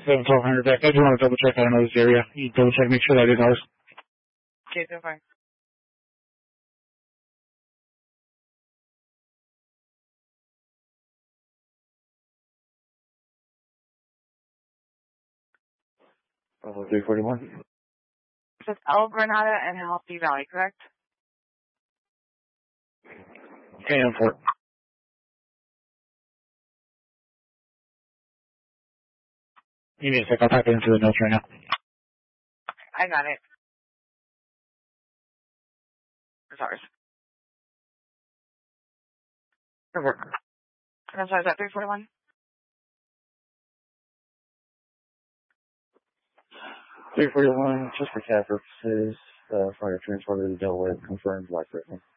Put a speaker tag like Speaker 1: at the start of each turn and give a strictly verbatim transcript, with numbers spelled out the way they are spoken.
Speaker 1: seven twelve hundred back. I just want to double check. I don't know this area. You double check, make sure that is ours.
Speaker 2: Okay, so fine.
Speaker 1: Bravo three forty-one.
Speaker 2: This is El Granada and Healthy Valley, correct?
Speaker 1: Okay, I'm for it. Give me a sec. I'll type it into the notes right now.
Speaker 2: I got it. It's ours.
Speaker 1: Over.
Speaker 2: I'm sorry, is that three forty-one?
Speaker 1: three forty-one, just for cat purposes, uh, fire transporter to Delaware, confirmed life threatening.